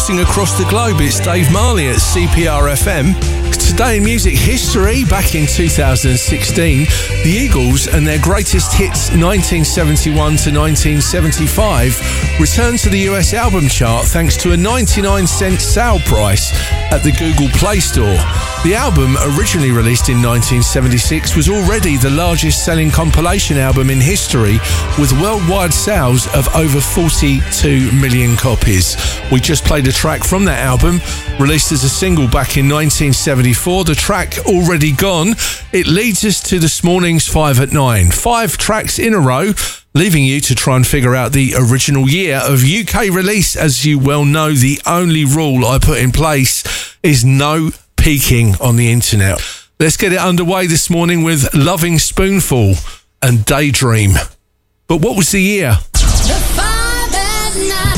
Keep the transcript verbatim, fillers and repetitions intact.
broadcasting across the globe. It's Dave Marley at C P R F M. Today in music history, back in two thousand sixteen, the Eagles and their greatest hits nineteen seventy-one to nineteen seventy-five returned to the U S album chart thanks to a ninety-nine cent sale price at the Google Play Store. The album, originally released in nineteen seventy-six, was already the largest selling compilation album in history, with worldwide sales of over forty-two million copies. We just played a track from that album, released as a single back in nineteen seventy-four. The track Already Gone. It leads us to this morning's Five at Nine. Five tracks in a row, leaving you to try and figure out the original year of U K release. As you well know, the only rule I put in place is no peeking on the internet. Let's get it underway this morning with Loving Spoonful and Daydream. But what was the year? The Five at Nine.